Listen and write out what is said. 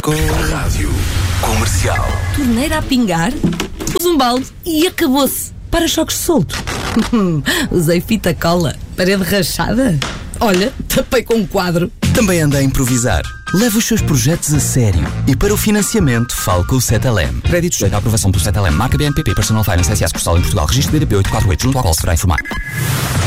Rádio Comercial. Torneira a pingar, pus um balde e acabou-se. Para-choques solto. Usei fita cola. Parede rachada. Olha, tapei com um quadro. Também anda a improvisar. Leve os seus projetos a sério. E para o financiamento, fale com o Cetelem. Crédito sujeito à aprovação do Cetelem. Marca BNPP Personal Finance S.A. Sucursal em Portugal. Registro BDP 848, junto ao qual se deverá informar.